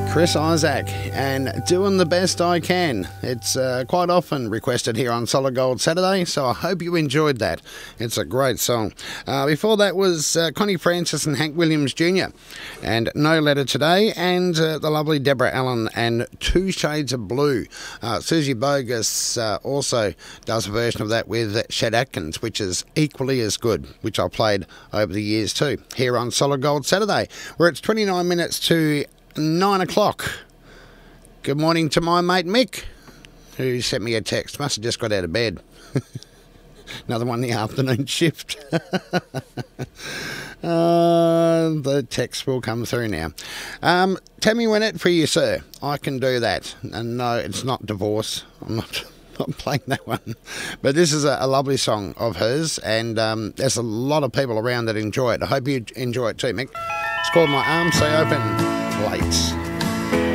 Chris Isaak and Doing the Best I Can. It's quite often requested here on Solid Gold Saturday, so I hope you enjoyed that. It's a great song. Before that was Connie Francis and Hank Williams Jr. and No Letter Today, and the lovely Deborah Allen and Two Shades of Blue. Susie Bogus also does a version of that with Chet Atkins, which is equally as good, which I played over the years too, here on Solid Gold Saturday, where it's 29 minutes to 9 o'clock. Good morning to my mate Mick, who sent me a text. Must have just got out of bed. Another one, the afternoon shift. The text will come through now. Tell me when it for you, sir. I can do that. And no, it's not divorce. I'm not playing that one. But this is a lovely song of hers, and there's a lot of people around that enjoy it. I hope you enjoy it too, Mick. It's called My Arms Stay Open Late.